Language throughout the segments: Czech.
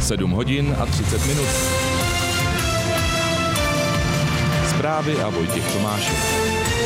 7 hodin a 30 minut. Zprávy a Vojtěch Tomášek.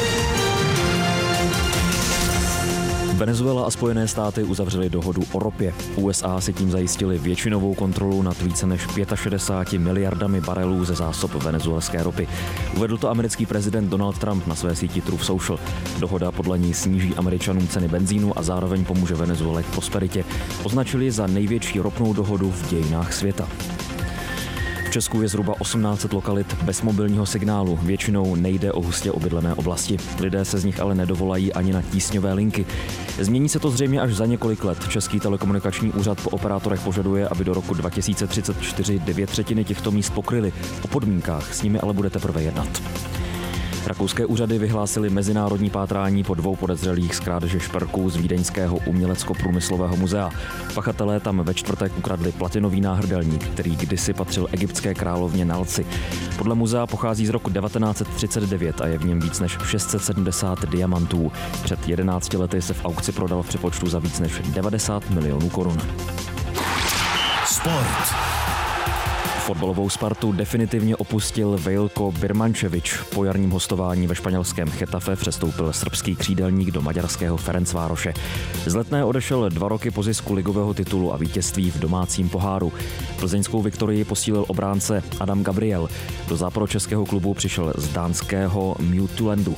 Venezuela a Spojené státy uzavřely dohodu o ropě. USA si tím zajistili většinovou kontrolu nad více než 65 miliardami barelů ze zásob venezuelské ropy. Uvedl to americký prezident Donald Trump na své síti Truth Social. Dohoda podle ní sníží Američanům ceny benzínu a zároveň pomůže Venezuele k prosperitě. Označili za největší ropnou dohodu v dějinách světa. V Česku je zhruba 1800 lokalit bez mobilního signálu. Většinou nejde o hustě obydlené oblasti. Lidé se z nich ale nedovolají ani na tísňové linky. Změní se to zřejmě až za několik let. Český telekomunikační úřad po operátorech požaduje, aby do roku 2034 9/3 těchto míst pokryly. O podmínkách s nimi ale bude teprve jednat. Rakouské úřady vyhlásily mezinárodní pátrání po 2 podezřelých z krádeže šperků z vídeňského umělecko-průmyslového muzea. Pachatelé tam ve čtvrtek ukradli platinový náhrdelník, který kdysi patřil egyptské královně Nalci. Podle muzea pochází z roku 1939 a je v něm víc než 670 diamantů. Před 11 lety se v aukci prodal v přepočtu za víc než 90 milionů korun. Sport. Fotbalovou Spartu definitivně opustil Veljko Birmančević. Po jarním hostování ve španělském Getafe přestoupil srbský křídelník do maďarského Ferencvároše. Z Letné odešel 2 roky po zisku ligového titulu a vítězství v domácím poháru. Plzeňskou viktorii posílil obránce Adam Gabriel. Do západočeského klubu přišel z dánského Midtjyllandu.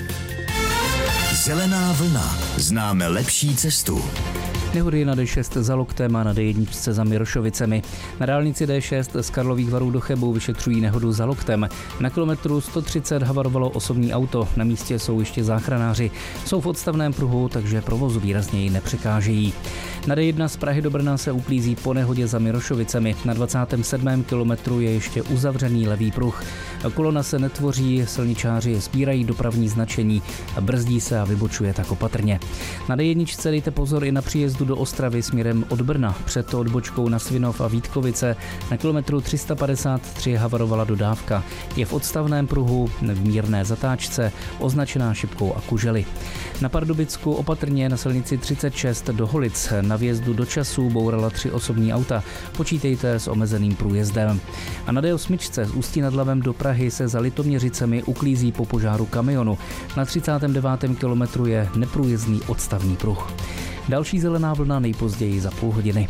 Zelená vlna. Známe lepší cestu. Nehody na D6 za Loktem a na D1 za Mirošovicemi. Na dálnici D6 z Karlových Varů do Chebu vyšetřují nehodu za Loktem. Na kilometru 130 havarovalo osobní auto. Na místě jsou ještě záchranáři. Jsou v odstavném pruhu, takže provozu výrazněji nepřekážejí. Na D1 z Prahy do Brna se uklízí po nehodě za Mirošovicemi. Na 27. kilometru je ještě uzavřený levý pruh. Kolona se netvoří, silničáři sbírají dopravní značení, brzdí se a vybočuje tak opatrně. Na D1 dejte pozor i na příjezdu do Ostravy směrem od Brna. Před odbočkou na Svinov a Vítkovice na kilometru 353 havarovala dodávka. Je v odstavném pruhu, v mírné zatáčce, označená šipkou a kužely. Na Pardubicku opatrně na silnici 36 do Holic. Na vjezdu do Časů bourala 3 osobní auta. Počítejte s omezeným průjezdem. A na D8 z Ústí nad Labem do Prahy se za Litoměřicemi uklízí po požáru kamionu. Na 39. kilometru je neprůjezdný odstavný pruh. Další zelená vlna nejpozději za půl hodiny.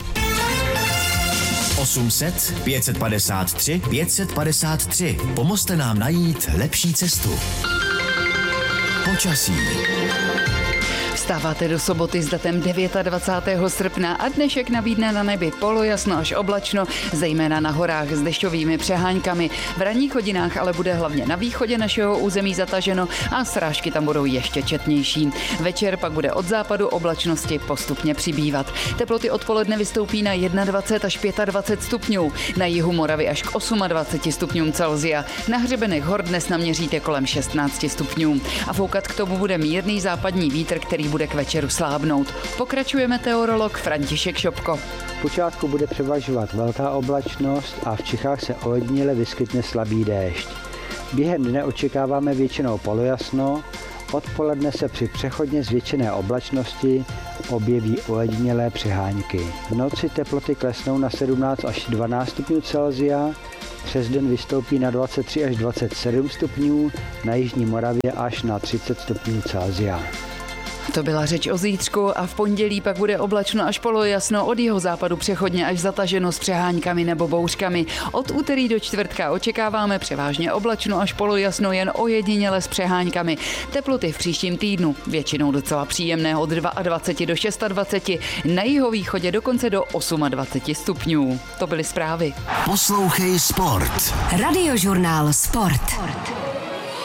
800 553 553. Pomozte nám najít lepší cestu. Počasí. Vstáváte do soboty s datem 29. srpna a dnešek nabídne na nebi polojasno až oblačno, zejména na horách s dešťovými přeháňkami. V ranních hodinách ale bude hlavně na východě našeho území zataženo a srážky tam budou ještě četnější. Večer pak bude od západu oblačnosti postupně přibývat. Teploty odpoledne vystoupí na 21 až 25 stupňů, na jihu Moravy až k 28 stupňům Celsia. Na hřebenech hor dnes naměříte kolem 16 stupňů. A foukat k tomu bude mírný západní vítr, který bude k večeru slábnout. Pokračuje meteorolog František Šopko. Počátku bude převažovat velká oblačnost a v Čechách se ojediněle vyskytne slabý déšť. Během dne očekáváme většinou polojasno, odpoledne se při přechodně zvětšené oblačnosti objeví ojedinělé přehánky. V noci teploty klesnou na 17 až 12 stupňů Celsia, přes den vystoupí na 23 až 27 stupňů, na jižní Moravě až na 30 stupňů Celsia. To byla řeč o zítřku a v pondělí pak bude oblačno až polojasno, od jihozápadu přechodně až zataženo s přeháňkami nebo bouřkami. Od úterý do čtvrtka očekáváme převážně oblačno až polojasno, jen ojediněle s přeháňkami. Teploty v příštím týdnu většinou docela příjemné od 22 do 26, na jihovýchodě dokonce do 28 stupňů. To byly zprávy. Poslouchej Sport. Radiožurnál Sport.